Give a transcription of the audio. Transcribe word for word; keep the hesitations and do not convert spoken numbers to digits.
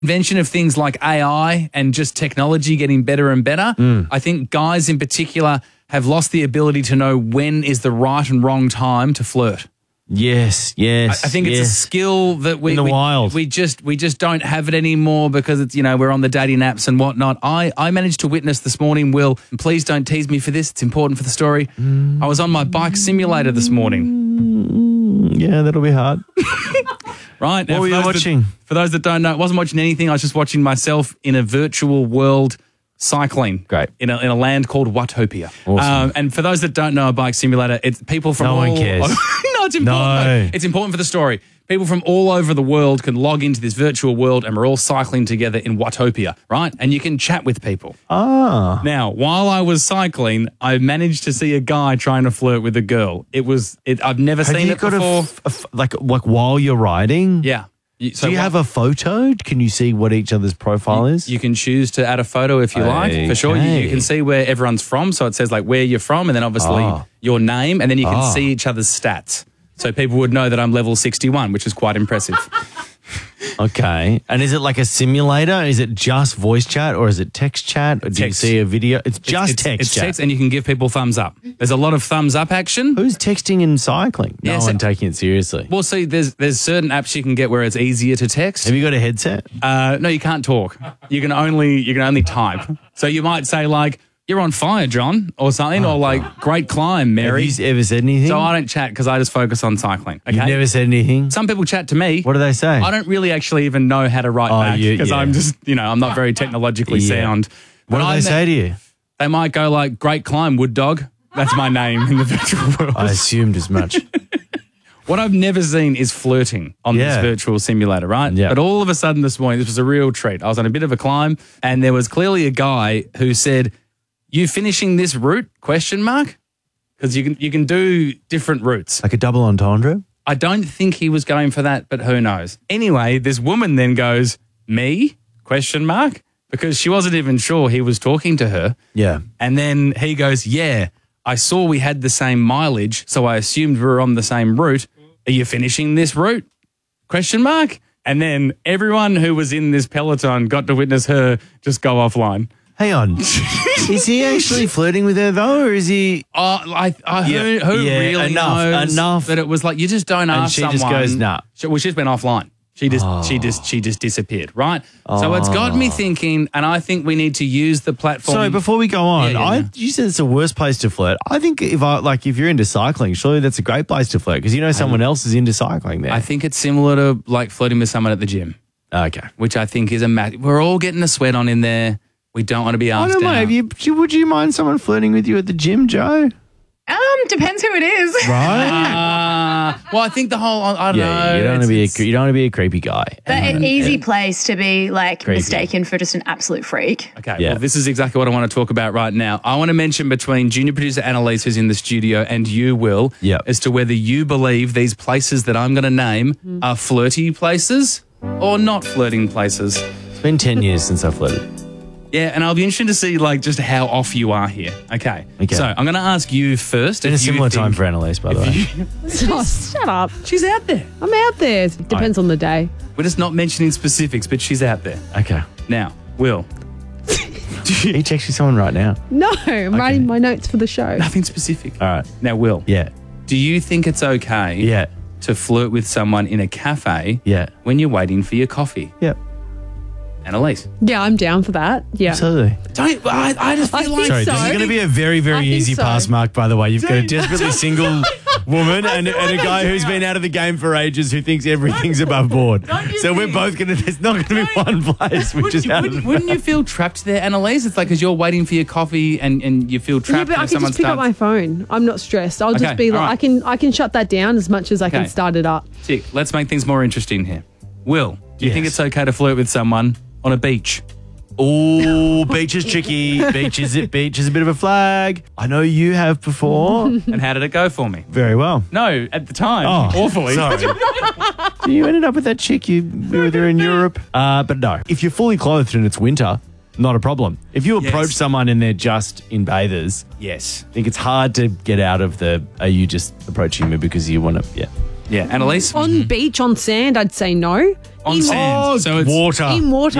invention of things like A I and just technology getting better and better, Mm. I think guys in particular have lost the ability to know when is the right and wrong time to flirt. Yes, yes. I think it's yes. a skill that we In the we, wild. we just we just don't have it anymore because it's, you know, we're on the dating apps and whatnot. I, I managed to witness this morning, Will, and please don't tease me for this, it's important for the story. I was on my bike simulator this morning. Yeah, that'll be hard. Right. What now, were for you those watching? That, for those that don't know, I wasn't watching anything. I was just watching myself in a virtual world cycling. Great. In a, in a land called Watopia. Awesome. Um, and for those that don't know a bike simulator, it's people from No all... one cares. no, it's important. No. though. It's important for the story. People from all over the world can log into this virtual world and we're all cycling together in Watopia, right? And you can chat with people. Ah. Now, while I was cycling, I managed to see a guy trying to flirt with a girl. It was... It, I've never Have seen you it got a before. f- a f- like, like while you're riding? yeah. You- Do you what- have a photo? Can you see what each other's profile is? You can choose to add a photo if you like, for sure. You, you Okay. can see where everyone's from. So it says like where you're from and then obviously Ah. your name. And then you can Ah. see each other's stats. So people would know that I'm level sixty-one, which is quite impressive. Okay. And is it like a simulator? Is it just voice chat or is it text chat? Or do you Text. see a video? It's just it's, text it's chat. text and you can give people thumbs up. There's a lot of thumbs up action. Who's texting and cycling? No Yeah, so- one taking it seriously. Well, see, there's there's certain apps you can get where it's easier to text. Have you got a headset? Uh, no, you can't talk. You can only you can only type. So you might say like, "You're on fire, John," or something, or like, "Great climb, Mary." Have you ever said anything? So I don't chat because I just focus on cycling. Okay. You've never said anything? Some people chat to me. What do they say? I don't really actually even know how to write Oh, back you- because yeah. I'm just, you know, I'm not very technologically Yeah. sound. What When do I they met- say to you? They might go like, "Great climb, wood dog." That's my name in the virtual world. I assumed as much. What I've never seen is flirting on Yeah. this virtual simulator, right? Yeah. But all of a sudden this morning, this was a real treat. I was on a bit of a climb and there was clearly a guy who said, "You finishing this route?" Question mark. Because you can you can do different routes. Like a double entendre? I don't think he was going for that, but who knows? Anyway, this woman then goes, "Me?" Question mark. Because she wasn't even sure he was talking to her. Yeah. And then he goes, "Yeah, I saw we had the same mileage, so I assumed we were on the same route. Are you finishing this route?" Question mark. And then everyone who was in this peloton got to witness her just go offline. Hang on. Is he actually flirting with her though, or is he? Oh, I, I, Yeah, who, who yeah, really enough, knows enough. that it was like, you just don't And ask she someone. just goes, "Nah." She, well, she's been offline. She just, she just, she just disappeared, right? So it's got me thinking, and I think we need to use the platform. Sorry, before we go on, Yeah, yeah, I yeah. you said it's the worst place to flirt. I think if I like if you're into cycling, surely that's a great place to flirt because you know someone else is into cycling there. I think it's similar to like flirting with someone at the gym, okay. which I think is a ma- we're all getting a sweat on in there. We don't want to be I asked don't know. out. Have you, would you mind someone flirting with you at the gym, Joe? Um, depends who it is. Right? Uh, well, I think the whole I don't know. yeah, you don't want to it's- be a it's- cre- you don't want to be a creepy guy. But an easy place to be like Creepy. mistaken for just an absolute freak. Okay, Yeah. well, this is exactly what I want to talk about right now. I want to mention between junior producer Annalise, who's in the studio, and you, Will, Yep. as to whether you believe these places that I'm going to name are flirty places or not flirting places. It's been ten years since I flirted. Yeah, and I'll be interested to see like just how off you are here. Okay, Okay. so I'm going to ask you first. Been a if you similar think- time for Annalise, by the way. Oh, shut up. She's out there. I'm out there. It depends on the day. We're just not mentioning specifics, but she's out there. Okay. Now, Will, Are you texting someone right now? No, I'm writing my notes for the show. nothing specific. All right. Now, Will, Yeah. do you think it's okay Yeah. to flirt with someone in a cafe Yeah. when you're waiting for your coffee? Yep. Annalise. Yeah, I'm down for that. Yeah. Absolutely. Don't, I, I just feel I like... think Sorry, so. this is going to be a very, I very think easy so. pass mark, by the way. You've got a Don't- desperately single woman and, and a guy who's been out of the game for ages who thinks everything's above board. you So we're think- both going to, there's not going to be one place which is Wouldn't, out of wouldn't, the wouldn't you feel trapped there, Annalise? It's like because you're waiting for your coffee and, and you feel Yeah, trapped but I when can someone just pick up starts... my phone. I'm not stressed. I'll Okay, just be like, all right. I can I can shut that down as much as I Okay. can start it up. Tick, let's make things more interesting here. Will, do you think Yes. it's okay to flirt with someone on a beach? Oh, beach is tricky. Beach is it. Beach is a bit of a flag. I know you have before. And how did it go for me? Very well. No, at the time, Oh, awfully. Sorry. You ended up with that chick you were there in Europe. Uh, but no, if you're fully clothed and it's winter, not a problem. If you approach Yes. someone and they're just in bathers, Yes. I think it's hard to get out of the, are you just approaching me because you want to, yeah. Yeah, Annalise? On beach, on sand, I'd say no. On In- sand. Oh, so it's water. In water.